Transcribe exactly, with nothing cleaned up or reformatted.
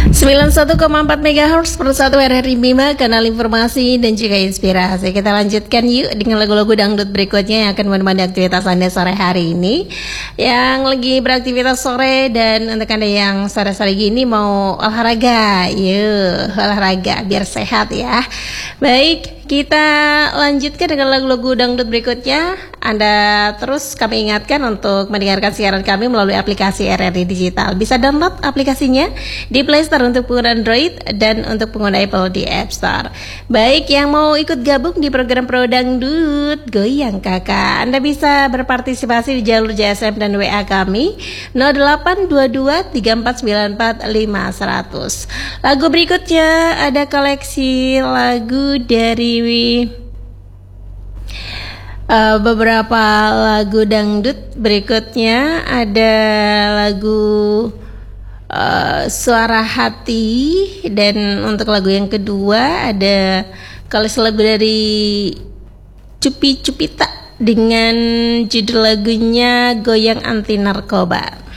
sembilan puluh satu koma empat megahertz Persatu R R I Bima, kanal informasi dan juga inspirasi. Kita lanjutkan yuk dengan lagu-lagu dangdut berikutnya yang akan menemani aktivitas Anda sore hari ini. Yang lagi beraktivitas sore dan untuk Anda yang sore-sore gini mau olahraga, yuk olahraga biar sehat ya. Baik, kita lanjutkan dengan lagu-lagu dangdut berikutnya. Anda terus kami ingatkan untuk mendengarkan siaran kami melalui aplikasi R R I Digital. Bisa download aplikasinya di Play Store untuk pengguna Android dan untuk pengguna Apple di App Store. Baik, yang mau ikut gabung di program Pro Dangdut Goyang Kakak, Anda bisa berpartisipasi di jalur J S M dan W A kami nol delapan dua dua tiga empat sembilan empat lima seratus. Lagu berikutnya ada koleksi lagu dari uh, beberapa lagu dangdut. Berikutnya ada lagu Uh, Suara Hati, dan untuk lagu yang kedua ada koleksi lagu dari Cupi Cupita dengan judul lagunya Goyang Anti Narkoba.